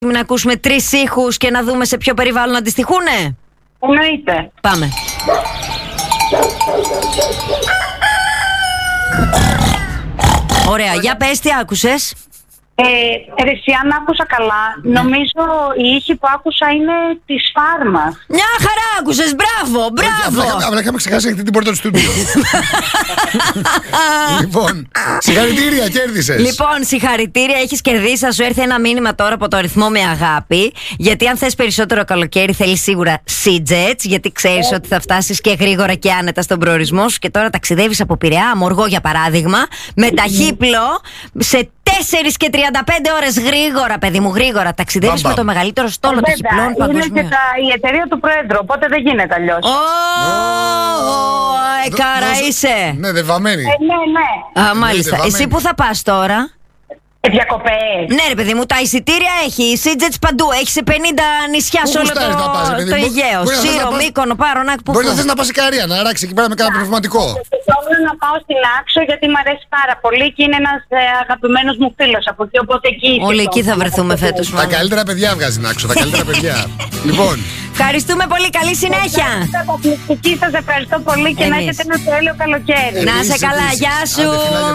Να ακούσουμε 3 ήχους και να δούμε σε ποιο περιβάλλον αντιστοιχούνε. Εννοείται. Πάμε. Ωραία, για πες τι άκουσες. Εσύ, αν άκουσα καλά, νομίζω η ήχη που άκουσα είναι της Φάρμας. Μια χαρά άκουσες, μπράβο, μπράβο. Απλά είχαμε ξεχάσει να την πόρτα του στούντιο. Λοιπόν, συγχαρητήρια, κέρδισες. Λοιπόν, συγχαρητήρια, έχεις κερδίσει. Θα σου έρθει ένα μήνυμα τώρα από το αριθμό με αγάπη. Γιατί αν θες περισσότερο καλοκαίρι, θέλεις σίγουρα Sea-Jets. Γιατί ξέρεις ότι θα φτάσεις και γρήγορα και άνετα στον προορισμό σου. Και τώρα ταξιδεύεις από Πειραιά, Αμοργό για παράδειγμα, με ταχύπλο σε 4 και 35 ώρες γρήγορα, παιδί μου, γρήγορα. Ταξιδεύεις με το μεγαλύτερο στόλο ταχυπλών παγκοσμίως. Είναι και η εταιρεία του Πρόεδρου, οπότε δεν γίνεται αλλιώς. Κάρα είσαι. Ναι, δεν βαμμένη. Ναι. Α, μάλιστα. Εσύ που θα πας τώρα? Διακοπές. Ναι, ρε παιδί μου, τα εισιτήρια έχει. Sea-Jets παντού. Έχει σε 50 νησιά σε όλο το Αιγαίο. Σύρο, Μύκονο, Πάρονακ. Μπορεί να θες να πας σε Καρία, να ράξει εκεί πέρα με κάνα πνευματικό. Θέλω να πάω στην Άξο γιατί μου αρέσει πάρα πολύ και είναι ένας αγαπημένος μου φίλος από εκεί. Οπότε εκεί. Όλοι εκεί θα βρεθούμε φέτος. Τα καλύτερα παιδιά βγάζει την Άξο, τα καλύτερα παιδιά. Λοιπόν. Ευχαριστούμε πολύ, καλή συνέχεια. Σας ευχαριστώ πολύ και να έχετε ένα τέλειο καλοκαίρι. Να είσαι καλά, γεια σου.